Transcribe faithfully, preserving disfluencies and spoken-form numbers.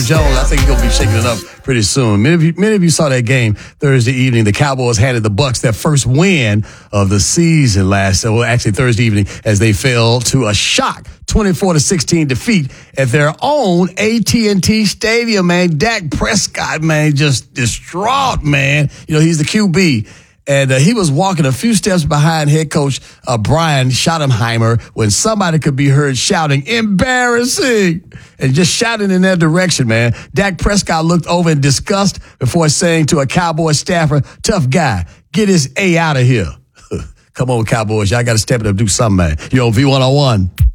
Jones, I think he's going to be shaking it up pretty soon. Many of you, many of you saw that game Thursday evening. The Cowboys handed the Bucs their first win of the season last, well, actually Thursday evening, as they fell to a shock twenty-four to sixteen defeat at their own A T and T Stadium, man. Dak Prescott, man, just distraught, man. You know, he's the Q B. And uh, he was walking a few steps behind head coach uh, Brian Schottenheimer when somebody could be heard shouting, "Embarrassing!" and just shouting in their direction, man. Dak Prescott looked over in disgust before saying to a Cowboy staffer, "Tough guy, get his A out of here." Come on, Cowboys. Y'all got to step it up and do something, man. You're on V one oh one.